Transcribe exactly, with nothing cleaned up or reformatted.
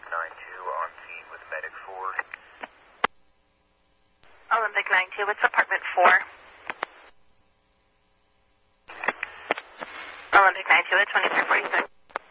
nine two on scene with Medic four. Olympic nine two, what's apartment four? Olympic nine two at twenty-three forty-six.